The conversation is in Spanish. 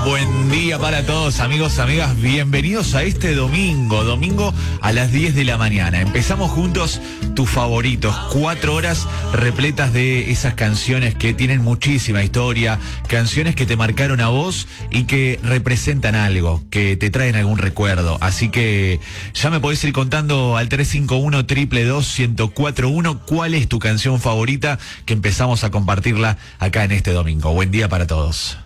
Buen día para todos, amigos, amigas. Bienvenidos a este domingo a las 10 de la mañana. Empezamos juntos tus favoritos, 4 horas repletas de esas canciones que tienen muchísima historia, canciones que te marcaron a vos y que representan algo, que te traen algún recuerdo. Así que ya me podés ir contando al 351-222-1041 cuál es tu canción favorita, que empezamos a compartirla acá en este domingo. Buen día para todos.